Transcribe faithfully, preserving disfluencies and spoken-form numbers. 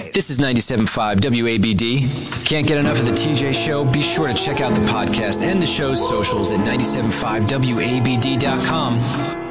This is ninety-seven point five W A B D. Can't get enough of the T J Show? Be sure to check out the podcast and the show's socials at nine seven five W A B D dot com.